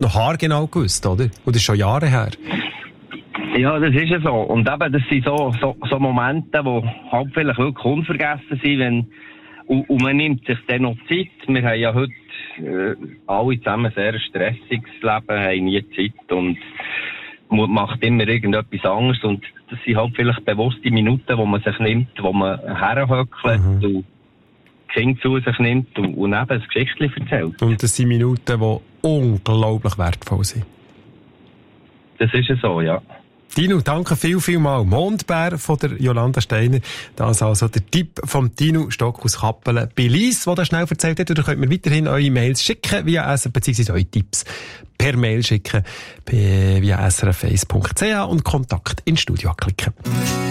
noch haargenau gewusst, oder? Und das ist schon Jahre her. Ja, das ist ja so. Und eben, das sind so Momente, die halt vielleicht wirklich unvergessen sind, und man nimmt sich dann noch Zeit. Wir haben ja heute alle zusammen sehr ein stressiges Leben, haben nie Zeit und man macht immer irgendetwas anderes. Und das sind halt vielleicht bewusste Minuten, wo man sich nimmt, wo man herhöckelt und die Kinder zu sich nimmt und eben ein Geschichtchen erzählt. Und das sind Minuten, die unglaublich wertvoll sind. Das ist ja so, ja. Tino, danke viel mal. Mondbär von der Jolanda Steiner. Das also der Tipp vom Tino Stock aus Kappelen bei Lies, der das schnell erzählt hat. Oder könnt mir weiterhin eure Mails schicken via beziehungsweise eure Tipps per Mail schicken via srf1.ch und Kontakt ins Studio klicken.